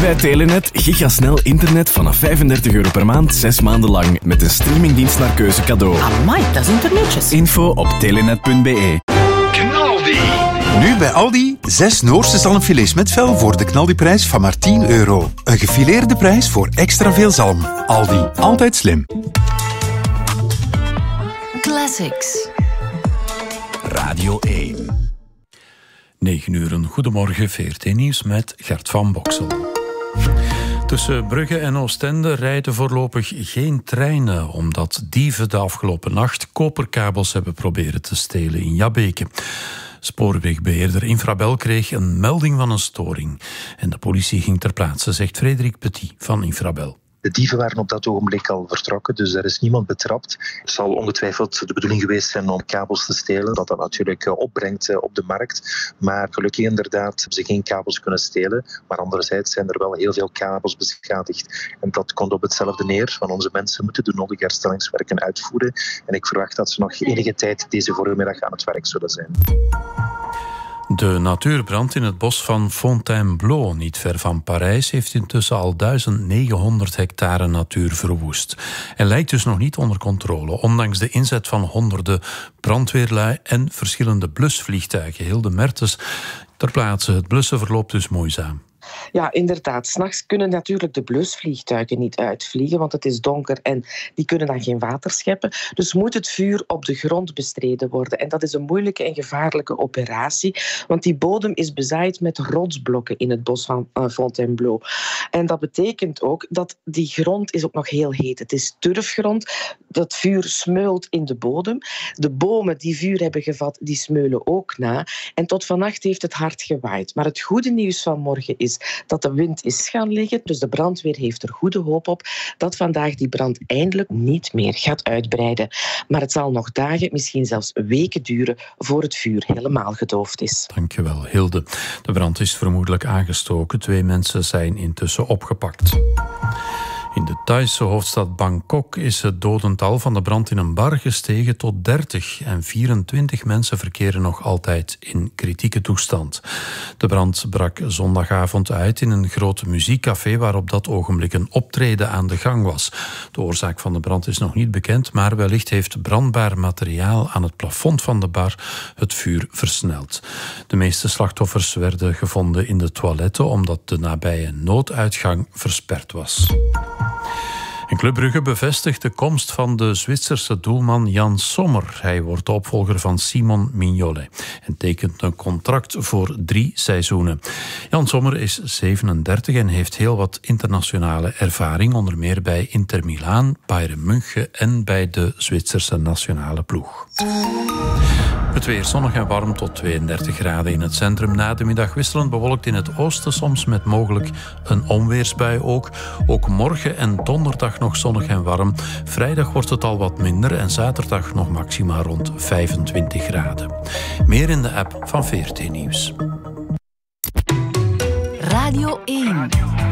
bij Telenet gigasnel internet vanaf €35 per maand, 6 maanden lang. Met een streamingdienst naar keuze cadeau. Amai, dat is internetjes. Info op telenet.be. Knaldi. Nu bij Aldi 6 Noorse zalmfilets met vel voor de knaldiprijs van maar €10. Een gefileerde prijs voor extra veel zalm. Aldi, altijd slim. Classics. Radio 1. 9 uur, goedemorgen, VRT Nieuws met Gert van Boksel. Tussen Brugge en Oostende rijden voorlopig geen treinen, omdat dieven de afgelopen nacht koperkabels hebben proberen te stelen in Jabbeke. Spoorwegbeheerder Infrabel kreeg een melding van een storing. En de politie ging ter plaatse, zegt Frederik Petit van Infrabel. De dieven waren op dat ogenblik al vertrokken, dus er is niemand betrapt. Het zal ongetwijfeld de bedoeling geweest zijn om kabels te stelen, dat natuurlijk opbrengt op de markt. Maar gelukkig inderdaad hebben ze geen kabels kunnen stelen. Maar anderzijds zijn er wel heel veel kabels beschadigd. En dat komt op hetzelfde neer, want onze mensen moeten de nodige herstellingswerken uitvoeren. En ik verwacht dat ze nog enige tijd deze voormiddag aan het werk zullen zijn. De natuurbrand in het bos van Fontainebleau, niet ver van Parijs, heeft intussen al 1900 hectare natuur verwoest. En lijkt dus nog niet onder controle, ondanks de inzet van honderden brandweerlui en verschillende blusvliegtuigen. Hilde Mertens ter plaatse. Het blussen verloopt dus moeizaam. Ja, inderdaad. 's Nachts kunnen natuurlijk de blusvliegtuigen niet uitvliegen, want het is donker en die kunnen dan geen water scheppen. Dus moet het vuur op de grond bestreden worden. En dat is een moeilijke en gevaarlijke operatie, want die bodem is bezaaid met rotsblokken in het bos van Fontainebleau. En dat betekent ook dat die grond is ook nog heel heet. Het is turfgrond. Dat vuur smeult in de bodem. De bomen die vuur hebben gevat, die smeulen ook na. En tot vannacht heeft het hard gewaaid. Maar het goede nieuws van morgen is dat de wind is gaan liggen. Dus de brandweer heeft er goede hoop op dat vandaag die brand eindelijk niet meer gaat uitbreiden. Maar het zal nog dagen, misschien zelfs weken duren voor het vuur helemaal gedoofd is. Dankjewel, Hilde. De brand is vermoedelijk aangestoken. 2 mensen zijn intussen opgepakt. In de Thaise hoofdstad Bangkok is het dodental van de brand in een bar gestegen tot 30 en 24 mensen verkeren nog altijd in kritieke toestand. De brand brak zondagavond uit in een groot muziekcafé waar op dat ogenblik een optreden aan de gang was. De oorzaak van de brand is nog niet bekend, maar wellicht heeft brandbaar materiaal aan het plafond van de bar het vuur versneld. De meeste slachtoffers werden gevonden in de toiletten omdat de nabije nooduitgang versperd was. En Club Brugge bevestigt de komst van de Zwitserse doelman Jan Sommer. Hij wordt de opvolger van Simon Mignolet en tekent een contract voor 3 seizoenen. Jan Sommer is 37 en heeft heel wat internationale ervaring, onder meer bij Inter Milaan, Bayern München en bij de Zwitserse nationale ploeg. Het weer zonnig en warm tot 32 graden in het centrum. Na de middag wisselend bewolkt in het oosten, soms met mogelijk een onweersbui ook. Ook morgen en donderdag nog zonnig en warm. Vrijdag wordt het al wat minder en zaterdag nog maxima rond 25 graden. Meer in de app van VRT Nieuws. Radio 1.